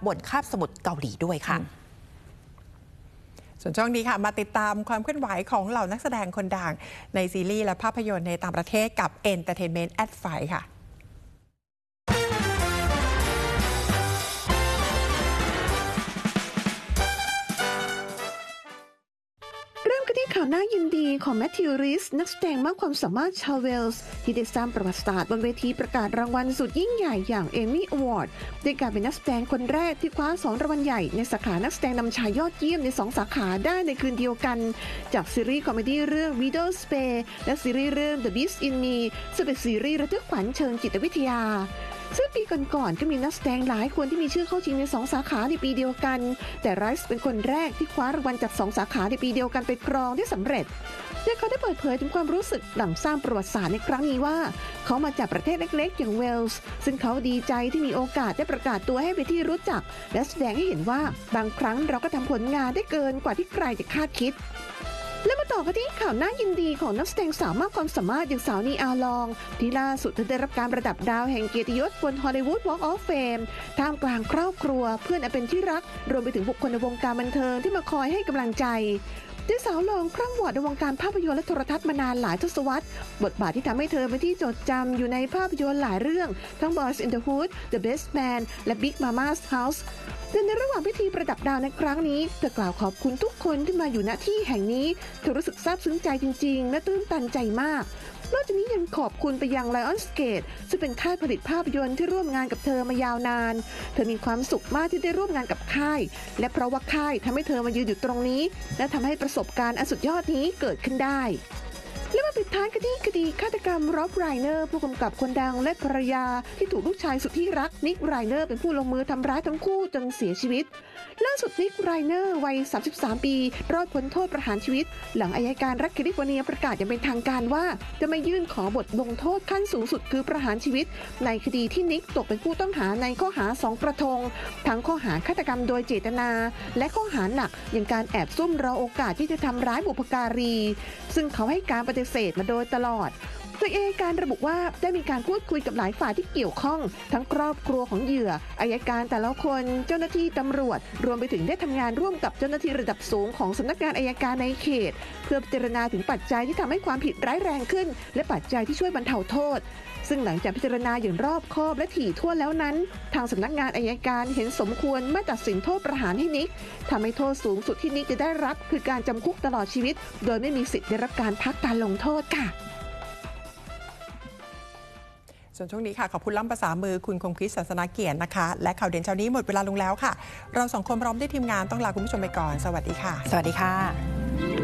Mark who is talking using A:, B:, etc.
A: บนคาบสมุทรเกาหลีด้วยค่ะ
B: ส่วนช่วงนี้ค่ะมาติดตามความเคลื่อนไหวของเหล่านักแสดงคนดังในซีรีส์และภาพยนตร์ในต่างประเทศกับ Entertainment at 5 ค่ะ
C: ข่าวน่ายินดีของแมทธิว ริสนักแสดงมากความสามารถชาวเวลส์ที่ได้สร้างประวัติศาสตร์บนเวทีประกาศรางวัลสุดยิ่งใหญ่อย่างเอมี่อวอร์ดด้วยการเป็นนักแสดงคนแรกที่คว้า2รางวัลใหญ่ในสาขานักแสดงนำชายยอดเยี่ยมใน2สาขาได้ในคืนเดียวกันจากซีรีส์คอมเมดี้เรื่อง Widow's Peak และซีรีส์เรื่อง The Beast in Me ซึ่งเป็นซีรีส์ระทึกขวัญเชิงจิตวิทยาซึ่งปีก่อนๆก็มีนักแสดงหลายคนที่มีชื่อเข้าชิงใน2สาขาในปีเดียวกันแต่ไรส์เป็นคนแรกที่คว้ารางวัลจาก2สาขาในปีเดียวกันไปครองได้สำเร็จโดยเขาได้เปิดเผยถึงความรู้สึกหลังสร้างประวัติศาสตร์ในครั้งนี้ว่าเขามาจากประเทศเล็กๆอย่างเวลส์ซึ่งเขาดีใจที่มีโอกาสได้ประกาศตัวให้เป็นที่รู้จักและแสดงให้เห็นว่าบางครั้งเราก็ทำผลงานได้เกินกว่าที่ใครจะคาดคิดและมาต่อกันที่ข่าวน่ายินดีของนักแสดงสาวมากความสามารถอย่างสาวนีอาลองที่ล่าสุดเธอได้รับการประดับดาวแห่งเกียรติยศบน Hollywood Walk of Fame ท่ามกลางครอบครัวเพื่อนอันเป็นที่รักรวมไปถึงบุคคลในวงการบันเทิงที่มาคอยให้กำลังใจด้วยสาวลองครั่งวอดในวงการภาพยนตร์และโทรทัศน์มานานหลายทศวรรษบทบาทที่ทำให้เธอเป็นที่จดจำอยู่ในภาพยนตร์หลายเรื่องทั้ง Boys in the Hood The Best Man และ Big Mama's House โดยในระหว่างพิธีประดับดาวในครั้งนี้เธอกล่าวขอบคุณทุกคนที่มาอยู่ณที่แห่งนี้เธอรู้สึกซาบซึ้งใจจริงๆและตื้นตันใจมากนอกจากนี้ยังขอบคุณไปยัง Lionsgate ซึ่งเป็นค่ายผลิตภาพยนตร์ที่ร่วมงานกับเธอมายาวนานเธอมีความสุขมากที่ได้ร่วมงานกับค่ายและเพราะว่าค่ายทำให้เธอมายืนอยู่ตรงนี้และทำให้ประสบการณ์อันสุดยอดนี้เกิดขึ้นได้และมาปิดท้ายกันที่คดีฆาตกรรมร็อบไรเนอร์ผู้กำกับคนดังและภรรยาที่ถูกลูกชายสุดที่รักนิกไรเนอร์เป็นผู้ลงมือทำร้ายทั้งคู่จนเสียชีวิตล่าสุดนิกไรเนอร์วัย33ปีรอดพ้นโทษประหารชีวิตหลังอัยการรัฐแคลิฟอร์เนียประกาศอย่างเป็นทางการว่าจะไม่ยื่นขอบทลงโทษขั้นสูงสุดคือประหารชีวิตในคดีที่นิกตกเป็นผู้ต้องหาในข้อหา2ประทงทั้งข้อหาฆาตกรรมโดยเจตนาและข้อหาหนักอย่างการแอบซุ่มรอโอกาสที่จะทำร้ายบุพการีซึ่งเขาให้การปฏิเสธมาโดยตลอดโดยอัยการระบุว่าได้มีการพูดคุยกับหลายฝ่ายที่เกี่ยวข้องทั้งครอบครัวของเหยื่ออัยการแต่ละคนเจ้าหน้าที่ตำรวจรวมไปถึงได้ทำงานร่วมกับเจ้าหน้าที่ระดับสูงของสำนักงานอัยการในเขตเพื่อพิจารณาถึงปัจจัยที่ทำให้ความผิดร้ายแรงขึ้นและปัจจัยที่ช่วยบรรเทาโทษซึ่งหลังจากพิจารณาอย่างรอบคอบและถี่ถ้วนแล้วนั้นทางสำนักงานอัยการเห็นสมควรไม่ตัดสินโทษประหารให้นิกทำให้โทษสูงสุดที่นิกจะได้รับคือการจำคุกตลอดชีวิตโดยไม่มีสิทธิ์ได้รับการพักการลงโทษค่ะ
B: ส่วนช่วงนี้ค่ะขอบคุณล่ำภาษามือคุณคมคริส ศาสนาเกียรตินะคะและข่าวเด่นเช้านี้หมดเวลาลงแล้วค่ะเรา2คนพร้อมด้วยทีมงานต้องลาคุณผู้ชมไปก่อนสวัสดีค่ะ
A: สวัสดีค่ะ